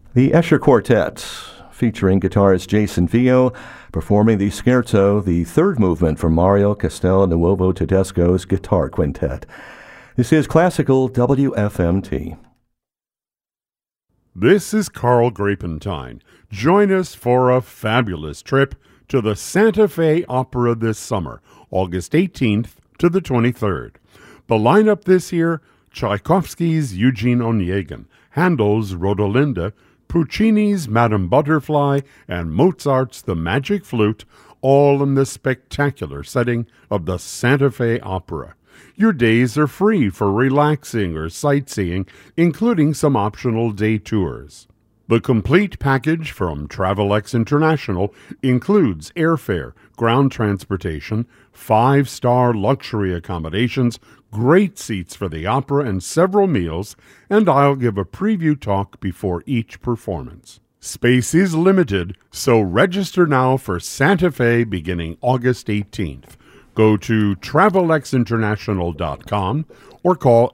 The Escher Quartet, featuring guitarist Jason Vio, performing the Scherzo, the third movement from Mario Castelnuovo Tedesco's Guitar Quintet. This is Classical WFMT. This is Carl Grapentine. Join us for a fabulous trip to the Santa Fe Opera this summer, August 18th to the 23rd. The lineup this year: Tchaikovsky's Eugene Onegin, Handel's Rodolinda, Puccini's Madame Butterfly, and Mozart's The Magic Flute, all in the spectacular setting of the Santa Fe Opera. Your days are free for relaxing or sightseeing, including some optional day tours. The complete package from Travelex International includes airfare, ground transportation, 5-star luxury accommodations, great seats for the opera, and several meals, and I'll give a preview talk before each performance. Space is limited, so register now for Santa Fe beginning August 18th. Go to TravelexInternational.com or call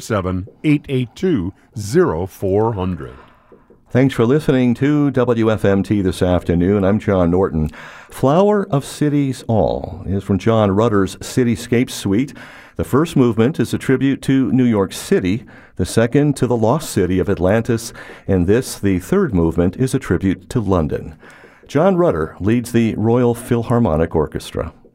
847-882-0400. Thanks for listening to WFMT this afternoon. I'm John Norton. Flower of Cities All is from John Rutter's Cityscape Suite. The first movement is a tribute to New York City, the second to the lost city of Atlantis, and this, the third movement, is a tribute to London. John Rutter leads the Royal Philharmonic Orchestra.